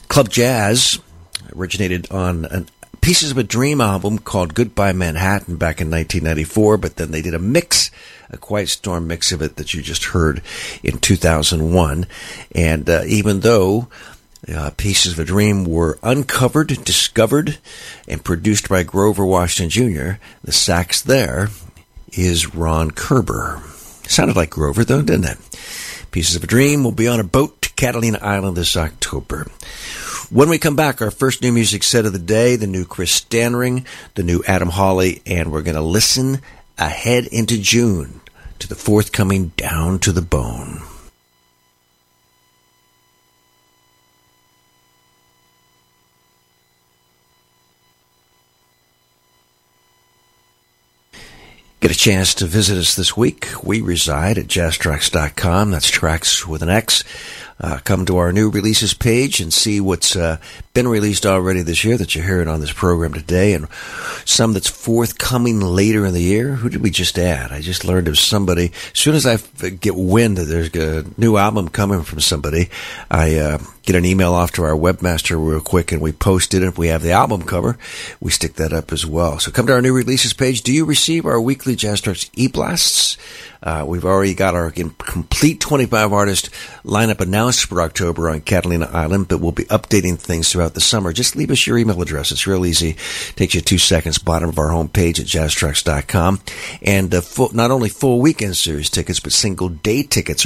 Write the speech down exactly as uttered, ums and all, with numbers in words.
Club Jazz originated on a Pieces of a Dream album called Goodbye Manhattan back in nineteen ninety-four, but then they did a mix, a Quiet Storm mix of it that you just heard in two thousand one. And uh, even though uh, Pieces of a Dream were uncovered, discovered, and produced by Grover Washington Junior, the sax there is Ron Kerber. Sounded like Grover, though, didn't it? Pieces of a Dream will be on a boat to Catalina Island this October. When we come back, our first new music set of the day, the new Chris Stanring, the new Adam Hawley, and we're going to listen ahead into June to the forthcoming Down to the Bone. Get a chance to visit us this week. We reside at jazz tracks dot com. That's tracks with an X. Uh, come to our new releases page and see what's uh, been released already this year that you're hearing on this program today, and some that's forthcoming later in the year. Who did we just add? I just learned of somebody. As soon as I get wind that there's a new album coming from somebody, I uh, get an email off to our webmaster real quick, and we post it. If we have the album cover, we stick that up as well. So come to our new releases page. Do you receive our weekly Jazz Tracks e-blasts? Uh, we've already got our complete twenty-five artist lineup announced for October on Catalina Island, but we'll be updating things throughout the summer. Just leave us your email address. It's real easy. Takes you two seconds. Bottom of our homepage at jazz tracks dot com. And uh, full, not only full weekend series tickets, but single day tickets